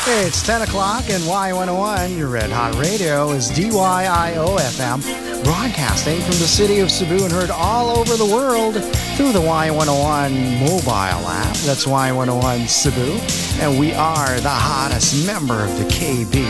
It's 10 o'clock and Y101, your Red Hot Radio, is DYIO FM, broadcasting from the city of Cebu and heard all over the world through the Y101 mobile app. That's Y101 Cebu. And we are the hottest member of the KB